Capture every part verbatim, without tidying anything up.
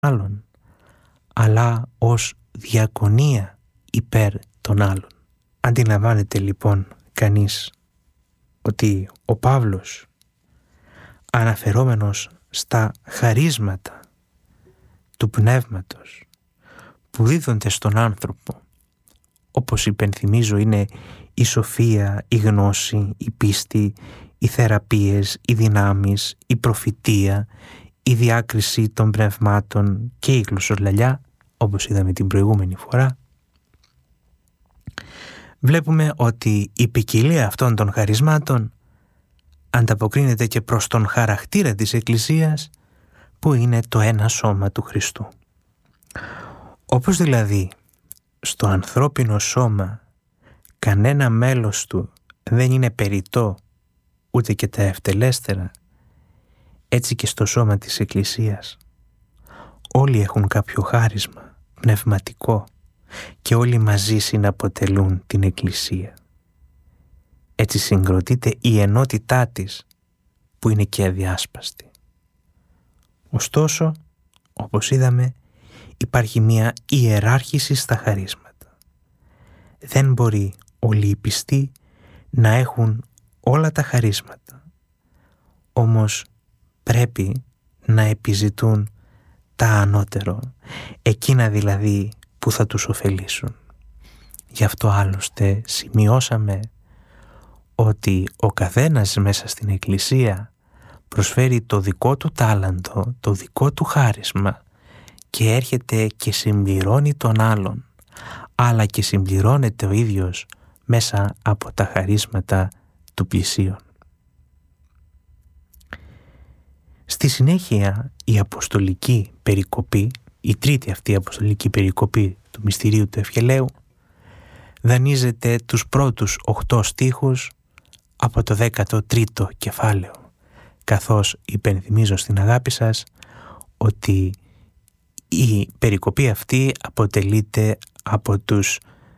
άλλων, αλλά ως διακονία υπέρ των άλλων. Αντιλαμβάνεται λοιπόν κανείς ότι ο Παύλος, αναφερόμενος στα χαρίσματα του πνεύματος που δίδονται στον άνθρωπο, όπως υπενθυμίζω είναι η σοφία, η γνώση, η πίστη, οι θεραπείες, οι δυνάμεις, η προφητεία, η διάκριση των πνευμάτων και η γλωσσολαλιά, όπως είδαμε την προηγούμενη φορά, βλέπουμε ότι η ποικιλία αυτών των χαρισμάτων ανταποκρίνεται και προς τον χαρακτήρα της Εκκλησίας, που είναι το ένα σώμα του Χριστού. Όπως δηλαδή στο ανθρώπινο σώμα κανένα μέλος του δεν είναι περιττό ούτε και τα ευτελέστερα, έτσι και στο σώμα της Εκκλησίας όλοι έχουν κάποιο χάρισμα πνευματικό και όλοι μαζί συναποτελούν την Εκκλησία. Έτσι συγκροτείται η ενότητά της, που είναι και αδιάσπαστη. Ωστόσο, όπως είδαμε, υπάρχει μία ιεράρχηση στα χαρίσματα. Δεν μπορεί όλοι οι πιστοί να έχουν όλα τα χαρίσματα, όμως πρέπει να επιζητούν τα ανώτερο, εκείνα δηλαδή που θα τους ωφελήσουν. Γι' αυτό άλλωστε σημειώσαμε ότι ο καθένας μέσα στην Εκκλησία προσφέρει το δικό του τάλαντο, το δικό του χάρισμα και έρχεται και συμπληρώνει τον άλλον, αλλά και συμπληρώνεται ο ίδιος μέσα από τα χαρίσματα του πλησίον. Στη συνέχεια η αποστολική περικοπή, η τρίτη αυτή αποστολική περικοπή του μυστηρίου του Ευχελαίου, δανείζεται τους πρώτους οχτώ στίχους από το δέκατο τρίτο κεφάλαιο, καθώς υπενθυμίζω στην αγάπη σας ότι η περικοπή αυτή αποτελείται από τους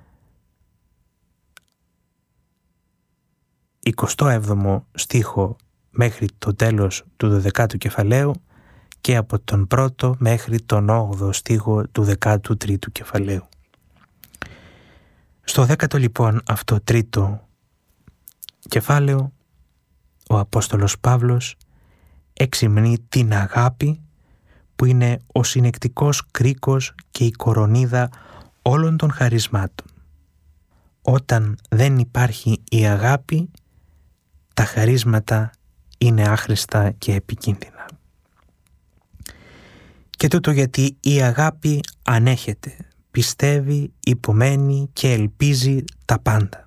εικοστό έβδομο στίχο μέχρι το τέλος του δωδεκάτου κεφαλαίου και από τον πρώτο μέχρι τον όγδοο στίχο του δεκάτου τρίτου κεφαλαίου. Στο δέκατο λοιπόν αυτό τρίτο κεφάλαιο ο Απόστολος Παύλος εξυμνεί την αγάπη που είναι ο συνεκτικός κρίκος και η κορονίδα όλων των χαρισμάτων. Όταν δεν υπάρχει η αγάπη, τα χαρίσματα είναι άχρηστα και επικίνδυνα. Και τούτο γιατί η αγάπη ανέχεται, πιστεύει, υπομένει και ελπίζει τα πάντα.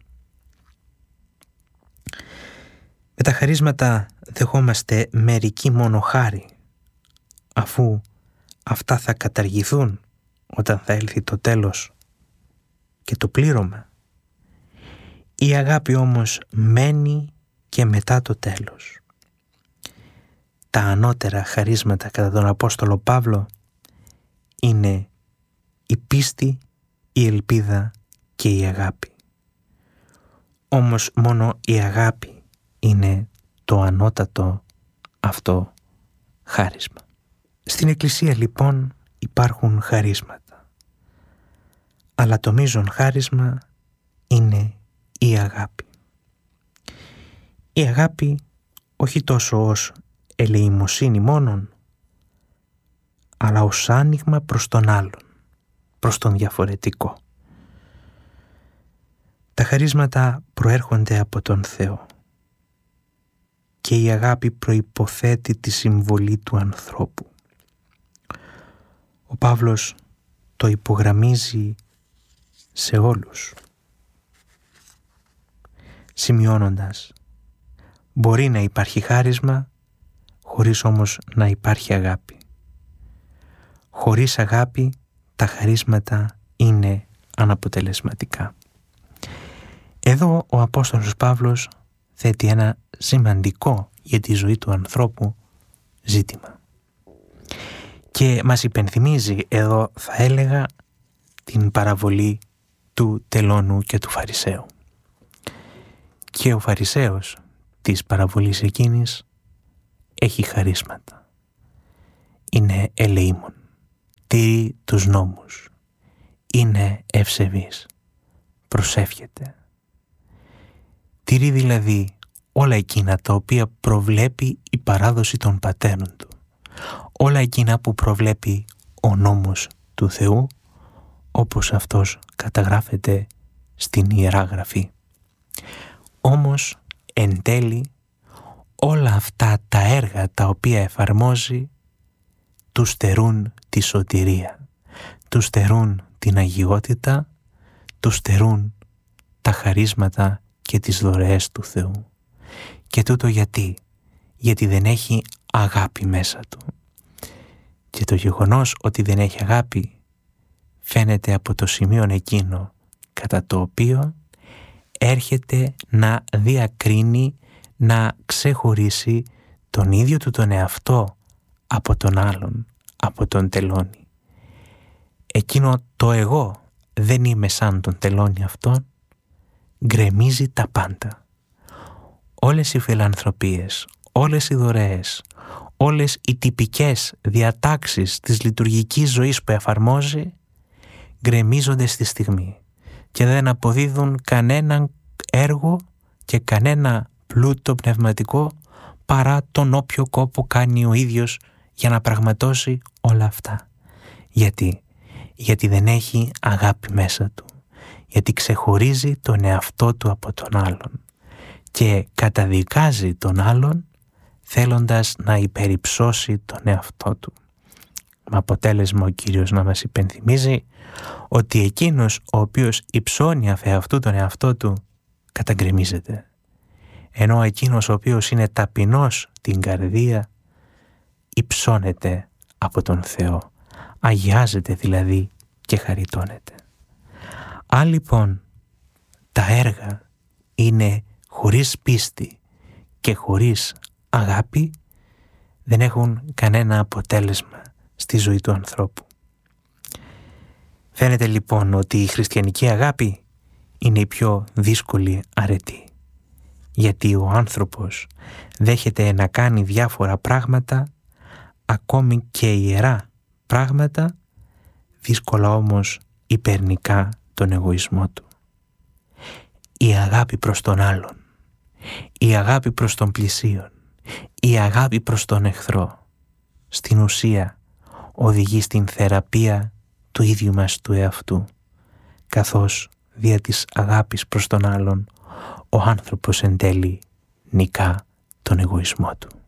Με τα χαρίσματα δεχόμαστε μερική μόνο χάρη, αφού αυτά θα καταργηθούν όταν θα έλθει το τέλος και το πλήρωμα. Η αγάπη όμως μένει και μετά το τέλος. Τα ανώτερα χαρίσματα κατά τον Απόστολο Παύλο είναι η πίστη, η ελπίδα και η αγάπη. Όμως μόνο η αγάπη είναι το ανώτατο αυτό χάρισμα. Στην Εκκλησία λοιπόν υπάρχουν χαρίσματα, αλλά το μείζον χάρισμα είναι η αγάπη. Η αγάπη όχι τόσο ως ελεημοσύνη μόνον, αλλά ως άνοιγμα προς τον άλλον, προς τον διαφορετικό. Τα χαρίσματα προέρχονται από τον Θεό και η αγάπη προϋποθέτει τη συμβολή του ανθρώπου. Ο Παύλος το υπογραμμίζει σε όλους, σημειώνοντας: μπορεί να υπάρχει χάρισμα χωρίς όμως να υπάρχει αγάπη. Χωρίς αγάπη τα χαρίσματα είναι αναποτελεσματικά. Εδώ ο Απόστολος Παύλος θέτει ένα σημαντικό για τη ζωή του ανθρώπου ζήτημα. Και μας υπενθυμίζει εδώ, θα έλεγα, την παραβολή του τελώνου και του Φαρισαίου. Και ο Φαρισαίος της παραβολής εκείνης έχει χαρίσματα. Είναι ελεήμων, τηρεί τους νόμους, είναι ευσεβής, προσεύχεται. Τηρεί δηλαδή όλα εκείνα τα οποία προβλέπει η παράδοση των πατέρων του, όλα εκείνα που προβλέπει ο νόμος του Θεού, όπως αυτός καταγράφεται στην Ιερά Γραφή. Όμως εν τέλει όλα αυτά τα έργα τα οποία εφαρμόζει του στερούν τη σωτηρία, του στερούν την αγιότητα, του στερούν τα χαρίσματα και τις δωρεές του Θεού. Και τούτο γιατί? Γιατί δεν έχει αγάπη μέσα του. Και το γεγονός ότι δεν έχει αγάπη φαίνεται από το σημείο εκείνο κατά το οποίο έρχεται να διακρίνει, να ξεχωρίσει τον ίδιο του τον εαυτό από τον άλλον, από τον τελώνη. Εκείνο το εγώ, δεν είμαι σαν τον τελώνη αυτόν, γκρεμίζει τα πάντα. Όλες οι φιλανθρωπίες, όλες οι δωρεές, όλες οι τυπικές διατάξεις της λειτουργικής ζωής που εφαρμόζει γκρεμίζονται στη στιγμή και δεν αποδίδουν κανέναν έργο και κανένα πλούτο πνευματικό παρά τον όποιο κόπο κάνει ο ίδιος για να πραγματώσει όλα αυτά. Γιατί? Γιατί δεν έχει αγάπη μέσα του, γιατί ξεχωρίζει τον εαυτό του από τον άλλον και καταδικάζει τον άλλον θέλοντας να υπερυψώσει τον εαυτό του. Με αποτέλεσμα ο Κύριος να μας υπενθυμίζει ότι εκείνος ο οποίος υψώνει αφ' αυτού τον εαυτό του καταγκρεμίζεται, ενώ εκείνος ο οποίος είναι ταπεινός την καρδία υψώνεται από τον Θεό, αγιάζεται δηλαδή και χαριτώνεται. Αν λοιπόν τα έργα είναι χωρίς πίστη και χωρίς αγάπη, δεν έχουν κανένα αποτέλεσμα στη ζωή του ανθρώπου. Φαίνεται λοιπόν ότι η χριστιανική αγάπη είναι η πιο δύσκολη αρετή, γιατί ο άνθρωπος δέχεται να κάνει διάφορα πράγματα, ακόμη και ιερά πράγματα, δύσκολα όμως υπερνικά τον εγωισμό του. Η αγάπη προς τον άλλον, η αγάπη προς τον πλησίον, η αγάπη προς τον εχθρό, στην ουσία οδηγεί στην θεραπεία του ίδιου μας του εαυτού, καθώς δια της αγάπης προς τον άλλον ο άνθρωπος εν τέλει νικά τον εγωισμό του.